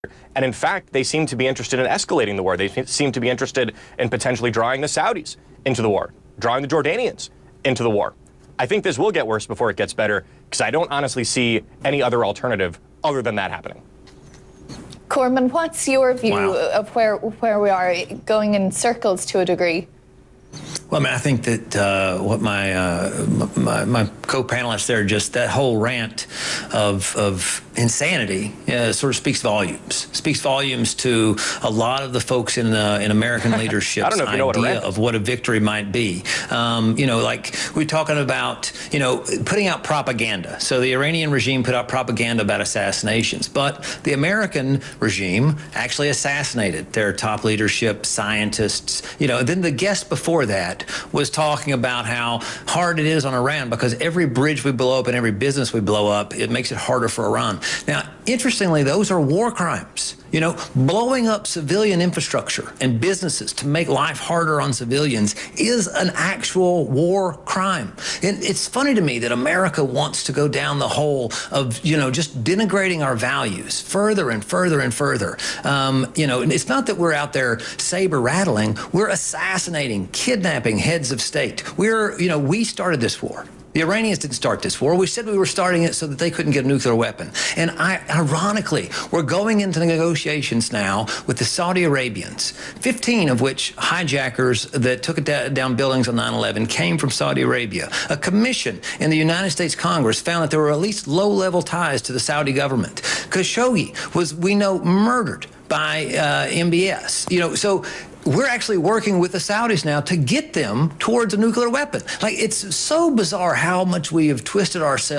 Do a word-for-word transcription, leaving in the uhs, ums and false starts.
And in fact, they seem to be interested in escalating the war. They seem to be interested in potentially drawing the Saudis into the war, drawing the Jordanians into the war. I think this will get worse before it gets better, because I don't honestly see any other alternative other than that happening. Cormac, what's your view Wow. of where where we are, going in circles to a degree? Well, I mean, I think that uh, what my, uh, my my co-panelists there, just that whole rant of of insanity, uh, sort of speaks volumes. Speaks volumes to a lot of the folks in uh, in American leadership's I don't know if you know what a idea rant of what a victory might be. Um, you know, like we're talking about, you know, putting out propaganda. So the Iranian regime put out propaganda about assassinations, but the American regime actually assassinated their top leadership, scientists. You know, and then the guest before that was talking about how hard it is on Iran because every bridge we blow up and every business we blow up, it makes it harder for Iran. Now, interestingly, those are war crimes. You know, blowing up civilian infrastructure and businesses to make life harder on civilians is an actual war crime. And it's funny to me that America wants to go down the hole of, you know, just denigrating our values further and further and further. Um, you know, and it's not that we're out there saber rattling, we're assassinating, kidnapping heads of state. We're, you know, we started this war. The Iranians didn't start this war. We said we were starting it so that they couldn't get a nuclear weapon. And I, ironically, we're going into negotiations now with the Saudi Arabians, fifteen of which hijackers that took it down buildings on nine eleven came from Saudi Arabia. A commission in the United States Congress found that there were at least low-level ties to the Saudi government. Khashoggi was, we know, murdered by uh, M B S. You know, so we're actually working with the Saudis now to get them towards a nuclear weapon. Like, it's so bizarre how much we have twisted ourselves